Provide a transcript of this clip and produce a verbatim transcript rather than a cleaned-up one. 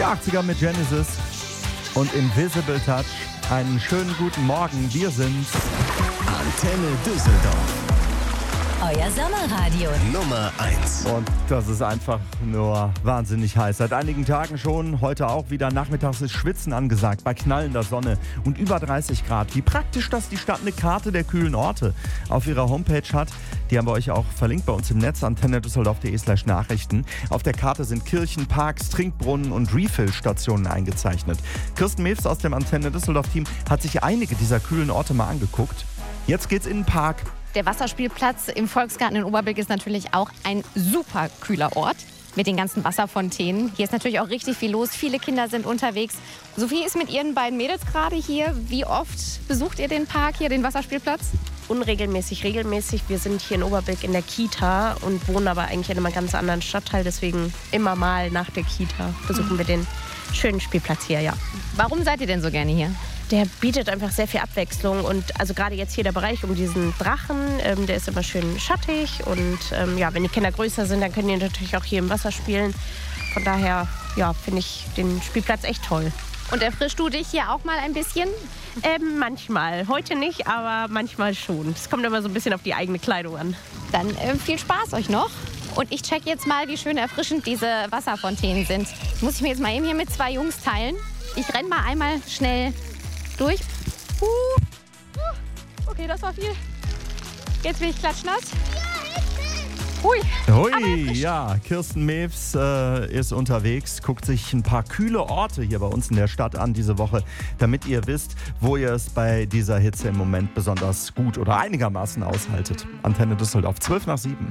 Die achtziger mit Genesis und Invisible Touch. Einen schönen guten Morgen, wir sind's. Antenne Düsseldorf. Euer Sommerradio. Nummer eins. Und das ist einfach nur wahnsinnig heiß. Seit einigen Tagen schon, heute auch wieder. Nachmittags ist Schwitzen angesagt, bei knallender Sonne und über dreißig Grad. Wie praktisch, dass die Stadt eine Karte der kühlen Orte auf ihrer Homepage hat. Die haben wir euch auch verlinkt bei uns im Netz, antenne düsseldorf punkt de slash Nachrichten. Auf der Karte sind Kirchen, Parks, Trinkbrunnen und Refill-Stationen eingezeichnet. Kirsten Mewes aus dem Antenne Düsseldorf-Team hat sich einige dieser kühlen Orte mal angeguckt. Jetzt geht's in den Park. Der Wasserspielplatz im Volksgarten in Oberbilk ist natürlich auch ein super kühler Ort mit den ganzen Wasserfontänen. Hier ist natürlich auch richtig viel los. Viele Kinder sind unterwegs. Sophie ist mit ihren beiden Mädels gerade hier. Wie oft besucht ihr den Park hier, den Wasserspielplatz? Unregelmäßig, regelmäßig. Wir sind hier in Oberbilk in der Kita und wohnen aber eigentlich in einem ganz anderen Stadtteil. Deswegen immer mal nach der Kita besuchen wir den schönen Spielplatz hier, ja. Warum seid ihr denn so gerne hier? Der bietet einfach sehr viel Abwechslung und also gerade jetzt hier der Bereich um diesen Drachen, ähm, der ist immer schön schattig und ähm, ja, wenn die Kinder größer sind, dann können die natürlich auch hier im Wasser spielen. Von daher, ja, finde ich den Spielplatz echt toll. Und erfrischst du dich hier auch mal ein bisschen? Ähm, manchmal, heute nicht, aber manchmal schon. Es kommt immer so ein bisschen auf die eigene Kleidung an. Dann äh, viel Spaß euch noch. Und ich check jetzt mal, wie schön erfrischend diese Wasserfontänen sind. Das muss ich mir jetzt mal eben hier mit zwei Jungs teilen. Ich renn mal einmal schnell durch. Uh. Uh. Okay, das war viel. Jetzt bin ich klatschnass. Hui. Hui, ja, Kirsten Mewes äh, ist unterwegs, guckt sich ein paar kühle Orte hier bei uns in der Stadt an diese Woche, damit ihr wisst, wo ihr es bei dieser Hitze im Moment besonders gut oder einigermaßen aushaltet. Antenne Düsseldorf, zwölf nach sieben.